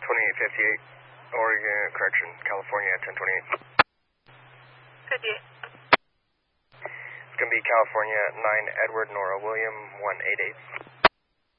2858, Oregon, correction, California, 1028. 58. It's going to be California, 9 Edward Nora William, 188.